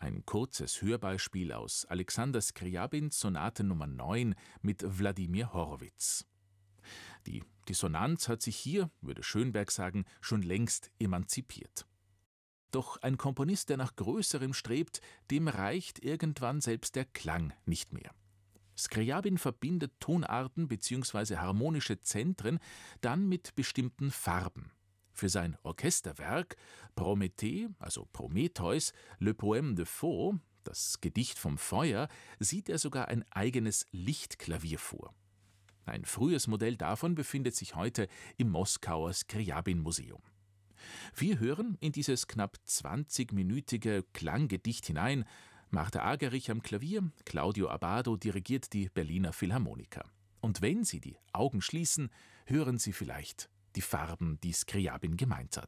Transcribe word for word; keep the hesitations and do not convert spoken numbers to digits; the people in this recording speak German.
Ein kurzes Hörbeispiel aus Alexander Skrjabins Sonate Nummer neun mit Wladimir Horowitz. Die Dissonanz hat sich hier, würde Schönberg sagen, schon längst emanzipiert. Doch ein Komponist, der nach Größerem strebt, dem reicht irgendwann selbst der Klang nicht mehr. Skrjabin verbindet Tonarten bzw. harmonische Zentren dann mit bestimmten Farben. Für sein Orchesterwerk Prométhée, also Prometheus, Le Poème de Feu, das Gedicht vom Feuer, sieht er sogar ein eigenes Lichtklavier vor. Ein frühes Modell davon befindet sich heute im Moskauer Skrjabin-Museum. Wir hören in dieses knapp zwanzigminütige Klanggedicht hinein. Martha Agerich am Klavier, Claudio Abbado dirigiert die Berliner Philharmoniker. Und wenn Sie die Augen schließen, hören Sie vielleicht die Farben, die Skrjabin gemeint hat.